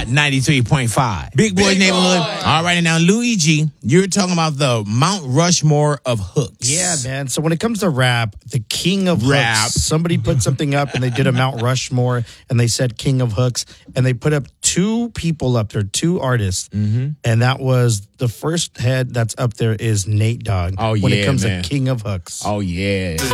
Hot 93.5. Big Boy Neighborhood. All right, and now Luigi, you're talking about the Mount Rushmore of hooks. Yeah, man. So when it comes to rap, the king of Rap. hooks, somebody put something up and they did a Mount Rushmore and they said king of hooks and they put up two people up there, two artists. And that was the first head that's up there is Nate Dogg. Oh, when it yeah, comes man. to king of hooks. Oh, yeah.